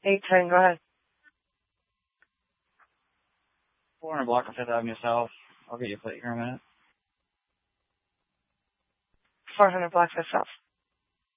810, go ahead. 400 block of 5th Avenue South. I'll get you a plate here in a minute. 400 block 5th South.